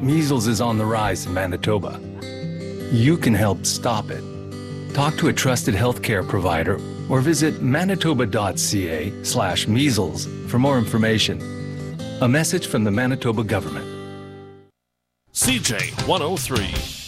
measles is on the rise in Manitoba. You can help stop it. Talk to a trusted healthcare provider or visit manitoba.ca/measles for more information. A message from the Manitoba government. CJ 103.